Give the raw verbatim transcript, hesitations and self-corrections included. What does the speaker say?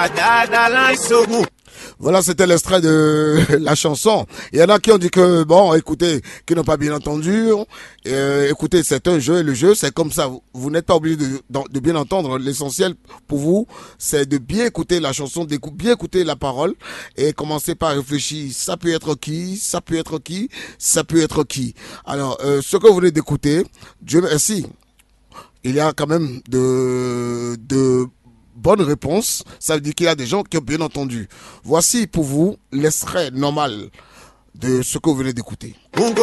Voilà, c'était l'extrait de la chanson. Il y en a qui ont dit que, bon, écoutez, qui n'ont pas bien entendu. Euh, écoutez, c'est un jeu et le jeu, c'est comme ça. Vous, vous n'êtes pas obligé de, de, de bien entendre. L'essentiel pour vous, c'est de bien écouter la chanson, de bien écouter la parole et commencer par réfléchir. Ça peut être qui, ça peut être qui, ça peut être qui. Alors, euh, ce que vous venez d'écouter, Dieu merci. Il y a quand même de, de bonnes réponses. Ça veut dire qu'il y a des gens qui ont bien entendu. Voici pour vous l'extrait normal de ce que vous venez d'écouter.